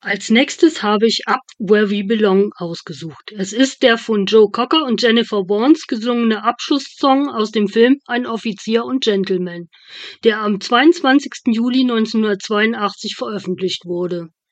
Als nächstes habe ich Up Where We Belong ausgesucht. Es ist der von Joe Cocker und Jennifer Warnes gesungene Abschlusssong aus dem Film Ein Offizier und Gentleman, der am 22. Juli 1982 veröffentlicht wurde.